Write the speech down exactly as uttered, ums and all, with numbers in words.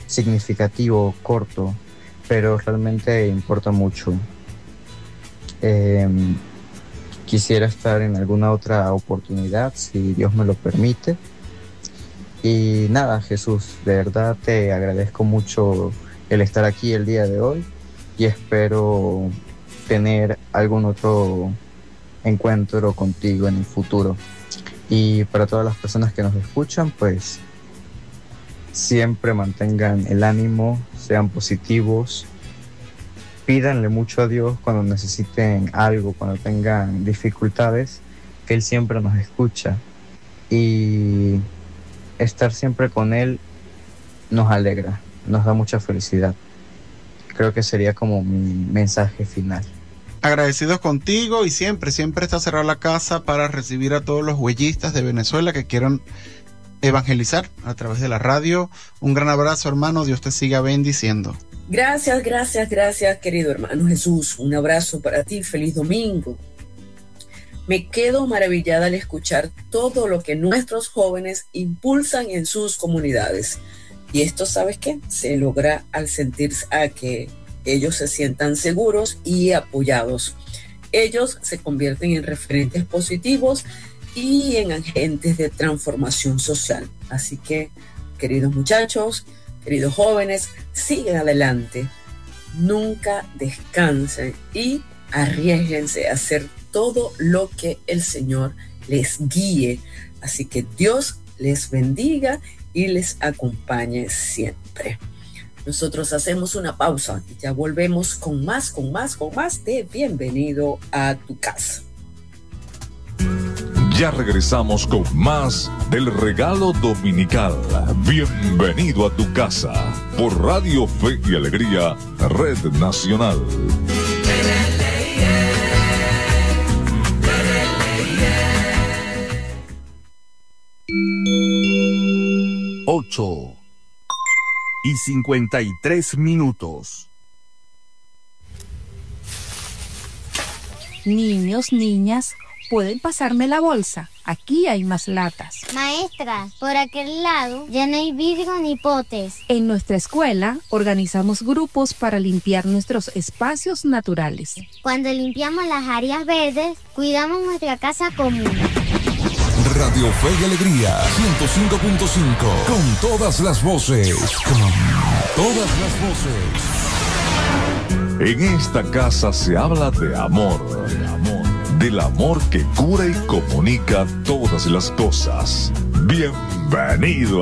significativo, corto, pero realmente importa mucho. Eh, Quisiera estar en alguna otra oportunidad, si Dios me lo permite. Y nada, Jesús, de verdad te agradezco mucho el estar aquí el día de hoy y espero tener algún otro encuentro contigo en el futuro. Y para todas las personas que nos escuchan, pues siempre mantengan el ánimo, sean positivos, pídanle mucho a Dios cuando necesiten algo, cuando tengan dificultades, que Él siempre nos escucha. Y estar siempre con Él nos alegra, nos da mucha felicidad. Creo que sería como mi mensaje final. Agradecidos contigo y siempre, siempre está cerrada la casa para recibir a todos los huellistas de Venezuela que quieran evangelizar a través de la radio. Un gran abrazo, hermano, Dios te siga bendiciendo. Gracias, gracias, gracias, querido hermano Jesús. Un abrazo para ti, feliz domingo. Me quedo maravillada al escuchar todo lo que nuestros jóvenes impulsan en sus comunidades. Y esto, ¿sabes qué? Se logra al sentirse a que ellos se sientan seguros y apoyados. Ellos se convierten en referentes positivos y en agentes de transformación social. Así que, queridos muchachos, queridos jóvenes, sigan adelante. Nunca descansen y arriésguense a hacer todo lo que el Señor les guíe. Así que Dios les bendiga y les acompañe siempre. Nosotros hacemos una pausa y ya volvemos con más, con más, con más de Bienvenido a tu casa. Ya regresamos con más del regalo dominical. Bienvenido a tu casa por Radio Fe y Alegría, Red Nacional. Ocho y cincuenta y tres minutos. Niños, niñas, ¿pueden pasarme la bolsa? Aquí hay más latas. Maestra, por aquel lado ya no hay vidrio ni potes. En nuestra escuela organizamos grupos para limpiar nuestros espacios naturales. Cuando limpiamos las áreas verdes, cuidamos nuestra casa común. Radio Fe y Alegría, ciento cinco punto cinco, con todas las voces, con todas las voces. En esta casa se habla de amor, de amor, del amor que cura y comunica todas las cosas. Bienvenido